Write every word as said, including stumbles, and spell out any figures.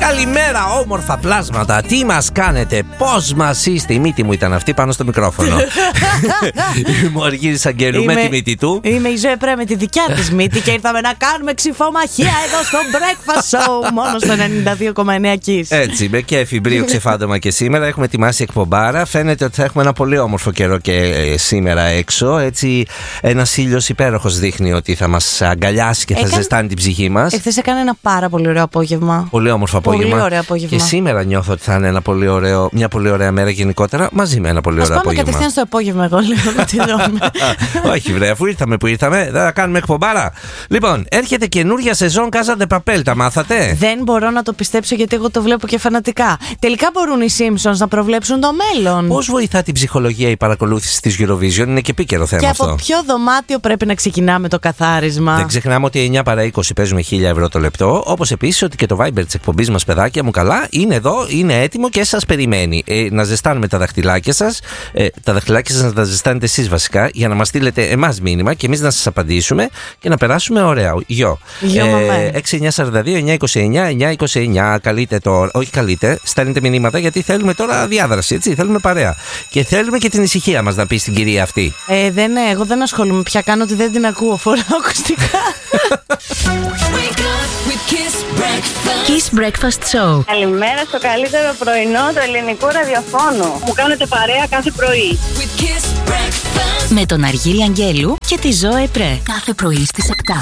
Καλημέρα, όμορφα πλάσματα. Τι μας κάνετε, πώς μας είστε? Η μύτη μου ήταν αυτή πάνω στο μικρόφωνο. Μου Αργύρης Αγγέλου με τη μύτη του. Είμαι η Ζωή Πρέ με τη δικιά της μύτη και ήρθαμε να κάνουμε ξυφομαχία εδώ στο Breakfast Show. Μόνο στο ενενήντα δύο κόμμα εννέα Kiss. Έτσι, με κέφι, μπρίο, ξεφάντωμα και σήμερα. Έχουμε ετοιμάσει εκπομπάρα. Φαίνεται ότι θα έχουμε ένα πολύ όμορφο καιρό και ε, σήμερα έξω. Έτσι, ένας ήλιος υπέροχος δείχνει ότι θα μας αγκαλιάσει και θα Έκανε... ζεστάνει την ψυχή μας. Εχθές έκανε ένα πάρα πολύ ωραίο απόγευμα. Πολύ όμορφο απόγευμα. Πολύ ωραίο απόγευμα. Και σήμερα νιώθω ότι θα είναι ένα πολύ ωραίο, μια πολύ ωραία μέρα γενικότερα, μαζί με ένα πολύ ωραίο απόγευμα. Πάμε κατευθείαν στο απόγευμα, εγώ λέω να τελειώνουμε. Όχι, βρε, αφού ήρθαμε που ήρθαμε, θα κάνουμε εκπομπάρα. Λοιπόν, έρχεται καινούρια σεζόν Casa de Papel, τα μάθατε? Δεν μπορώ να το πιστέψω γιατί εγώ το βλέπω και φανατικά. Τελικά μπορούν οι Simpsons να προβλέψουν το μέλλον. Πώς βοηθά την ψυχολογία η παρακολούθηση της Eurovision? Είναι και επίκαιρο θέμα και αυτό. Και από ποιο δωμάτιο πρέπει να ξεκινάμε το καθάρισμα? Δεν ξεχνάμε ότι εννιά παρά είκοσι παίζουμε χίλια ευρώ το λεπτό. Όπως επίσης ότι και το Viber της εκπομπής μας, παιδάκια μου καλά, είναι εδώ, είναι έτοιμο και σας περιμένει. Ε, να ζεστάνουμε τα δαχτυλάκια σας, ε, τα δαχτυλάκια σας να τα ζεστάνετε εσείς βασικά, για να μας στείλετε εμάς μήνυμα και εμείς να σας απαντήσουμε και να περάσουμε ωραία. Γιο. Ε, έξι εννιά τέσσερα δύο εννιά είκοσι εννιά εννιά είκοσι εννιά. Καλείτε τώρα, όχι καλείτε, στέλνετε μηνύματα γιατί θέλουμε τώρα διάδραση, έτσι, θέλουμε παρέα. Και θέλουμε και την ησυχία μας να πει στην κυρία αυτή. Ε, δεν, ναι, εγώ δεν ασχολούμαι πια, κάνω ότι δεν την ακούω, φοράω ακουστικά. Kiss Breakfast Show. Καλημέρα στο καλύτερο πρωινό του ελληνικού ραδιοφώνου. Μου κάνετε παρέα κάθε πρωί. Με τον Αργύρη Αγγέλου και τη Ζωή Πρέ. Κάθε πρωί στις επτά.